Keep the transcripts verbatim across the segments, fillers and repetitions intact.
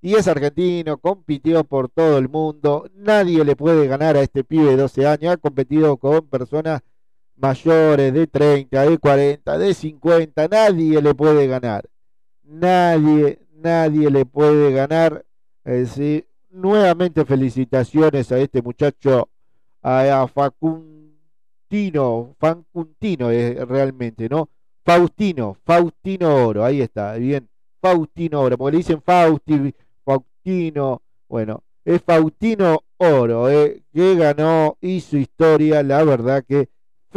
y es argentino, compitió por todo el mundo, nadie le puede ganar a este pibe de doce años, ha competido con personas mayores de treinta, de cuarenta, de cincuenta, nadie le puede ganar, nadie, nadie le puede ganar. Es decir, nuevamente felicitaciones a este muchacho, a, a Facuntino, Facuntino es realmente, ¿no? Faustino, Faustino Oro, ahí está, bien, Faustino Oro, porque le dicen Fausti, Faustino, bueno, es Faustino Oro, eh, que ganó, hizo historia, la verdad que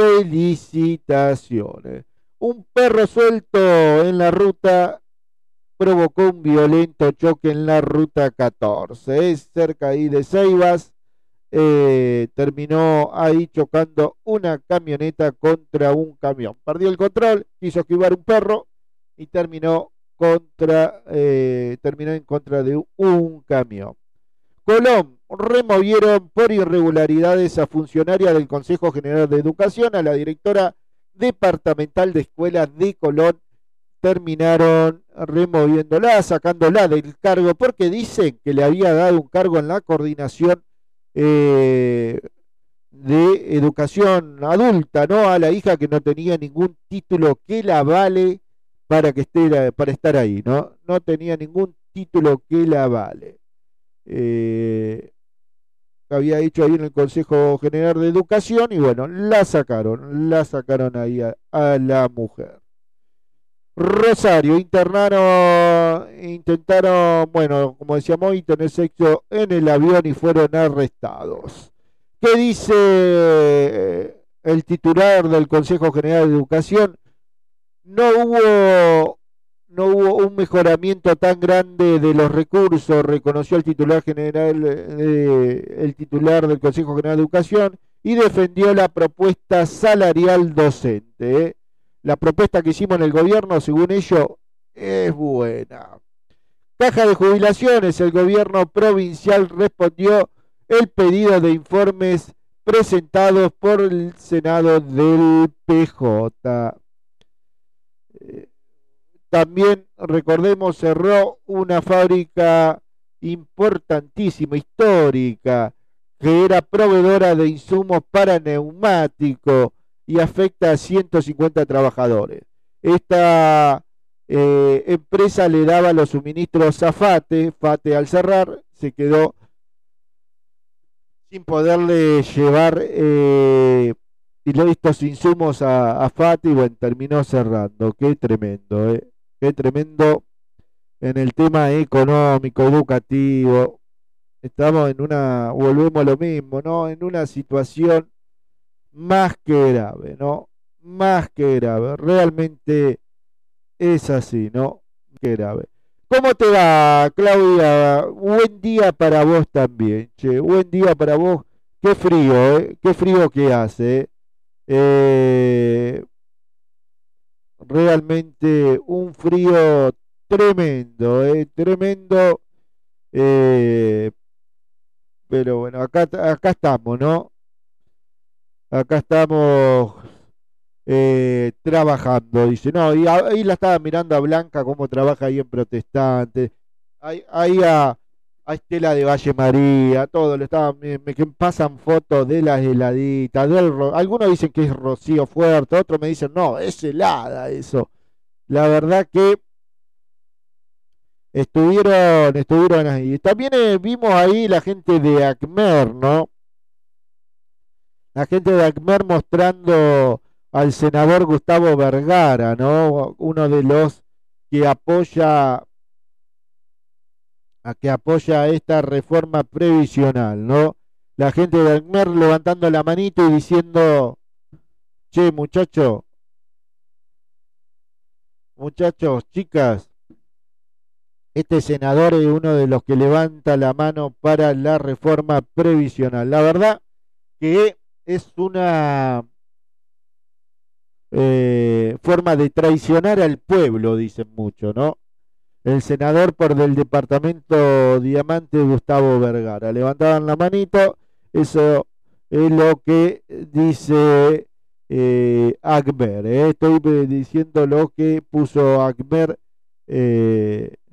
felicitaciones. Un perro suelto en la ruta provocó un violento choque en la ruta catorce, es cerca ahí de Ceibas, eh, terminó ahí chocando una camioneta contra un camión. Perdió el control, quiso esquivar un perro y terminó contra, eh, terminó en contra de un camión. Colón, removieron por irregularidades a funcionaria del Consejo General de Educación, a la directora departamental de escuelas de Colón, terminaron removiéndola, sacándola del cargo, porque dicen que le había dado un cargo en la coordinación eh, de educación adulta, ¿no? A la hija que no tenía ningún título que la vale para que esté, para estar ahí, ¿no? No tenía ningún título que la vale. Eh, había hecho ahí en el Consejo General de Educación y bueno, la sacaron, la sacaron ahí a, a la mujer. Rosario, internaron, intentaron, bueno, como decíamos hoy, tener sexo en el avión y fueron arrestados. ¿Qué dice eh, el titular del Consejo General de Educación? No hubo, no hubo un mejoramiento tan grande de los recursos, reconoció el titular general, eh, el titular del Consejo General de Educación y defendió la propuesta salarial docente. ¿eh? La propuesta que hicimos en el gobierno, según ellos, es buena. Caja de jubilaciones, el gobierno provincial respondió el pedido de informes presentados por el Senado del P J. Eh, también, recordemos, cerró una fábrica importantísima, histórica, que era proveedora de insumos para neumáticos y afecta a ciento cincuenta trabajadores. Esta eh, empresa le daba los suministros a FATE, FATE al cerrar se quedó sin poderle llevar eh, estos insumos a, a FATE y bueno, terminó cerrando. Qué tremendo, eh. Qué tremendo en el tema económico, educativo. Estamos en una, volvemos a lo mismo, ¿no? En una situación más que grave, ¿no? Más que grave. Realmente es así, ¿no? Qué grave. ¿Cómo te va, Claudia? Buen día para vos también, che. Buen día para vos. Qué frío, ¿eh? Qué frío que hace. ¿eh? Eh, realmente un frío tremendo, ¿eh? Tremendo. Eh, pero bueno, acá, acá estamos, ¿no? Acá estamos eh, trabajando, dice. No, y a- ahí la estaba mirando a Blanca cómo trabaja ahí en Protestante. Ahí, ahí a, a Estela de Valle María, todo, le estaba, me, me- que pasan fotos de las heladitas, del ro- algunos dicen que es rocío fuerte, otros me dicen, no, es helada eso. La verdad que estuvieron, estuvieron ahí. También eh, vimos ahí la gente de ACMER, ¿no? La gente de ACMER mostrando al senador Gustavo Vergara, ¿no? Uno de los que apoya a que apoya esta reforma previsional, ¿no? La gente de ACMER levantando la manito y diciendo, che, muchachos, muchachos, chicas, este senador es uno de los que levanta la mano para la reforma previsional. La verdad que es una eh, forma de traicionar al pueblo, dicen mucho, ¿no? El senador por del departamento Diamante, Gustavo Vergara. Levantaban la manito, eso es lo que dice eh, ACMER. ¿eh? Estoy diciendo lo que puso ACMER. Eh,